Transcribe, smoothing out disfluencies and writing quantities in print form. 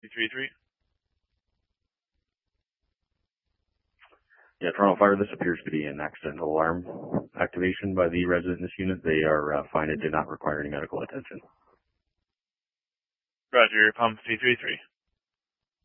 333. Yeah, Toronto Fire, this appears to be an accidental alarm activation by the resident in this unit. They are fine and did not require any medical attention. Roger, pump 333.